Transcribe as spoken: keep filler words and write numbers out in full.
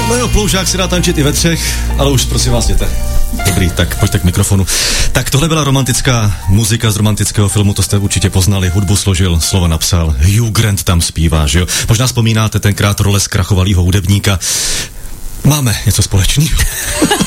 No jo, ploužák si dá tančit i ve třech, ale už prosím vás jděte. Dobrý, tak pojďte k mikrofonu. Tak tohle byla romantická muzika z romantického filmu, to jste určitě poznali, hudbu složil, slova napsal, Hugh Grant tam zpívá, že jo? Možná vzpomínáte tenkrát role zkrachovalýho hudebníka. Máme něco společného.